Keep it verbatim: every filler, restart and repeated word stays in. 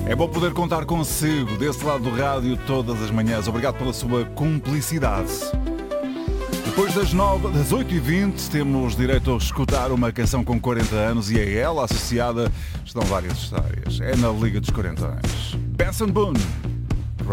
É bom poder contar consigo desse lado do rádio todas as manhãs. Obrigado pela sua cumplicidade. Depois das, nove, das oito e vinte temos direito a escutar uma canção com quarenta anos e a ela associada estão várias histórias. É na Liga dos quarenta anos. Benson Boone.